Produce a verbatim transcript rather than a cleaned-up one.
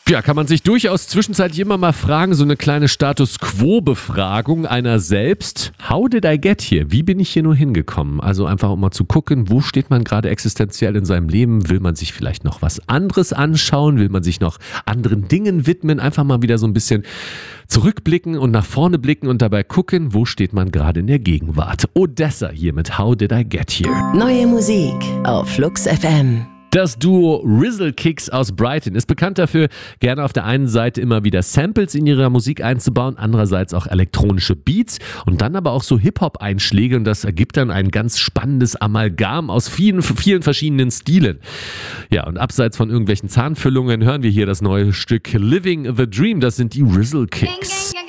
Ja, kann man sich durchaus zwischenzeitlich immer mal fragen, so eine kleine Status-Quo-Befragung einer selbst. How did I get here? Wie bin ich hier nur hingekommen? Also einfach um mal zu gucken, wo steht man gerade existenziell in seinem Leben? Will man sich vielleicht noch was anderes anschauen? Will man sich noch anderen Dingen widmen? Einfach mal wieder so ein bisschen zurückblicken und nach vorne blicken und dabei gucken, wo steht man gerade in der Gegenwart. Odessa hier mit How did I get here? Neue Musik auf Flux F M. Das Duo Rizzle Kicks aus Brighton ist bekannt dafür, gerne auf der einen Seite immer wieder Samples in ihrer Musik einzubauen, andererseits auch elektronische Beats und dann aber auch so Hip-Hop-Einschläge und das ergibt dann ein ganz spannendes Amalgam aus vielen, vielen verschiedenen Stilen. Ja, und abseits von irgendwelchen Zahnfüllungen hören wir hier das neue Stück Living the Dream, das sind die Rizzle Kicks.